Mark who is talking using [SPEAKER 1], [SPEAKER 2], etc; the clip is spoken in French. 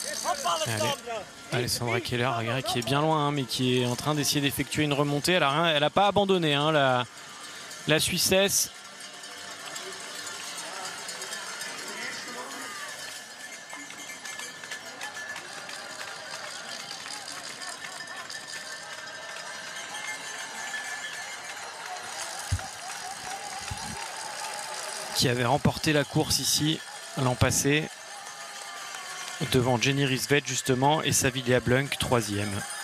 [SPEAKER 1] Allez, Alessandra Keller, regardez, qui est bien loin, hein, mais qui est en train d'essayer d'effectuer une remontée. Elle n'a pas abandonné, hein, la Suissesse. Qui avait remporté la course ici l'an passé devant Jenny Rissved justement et Savilia Blunk 3e.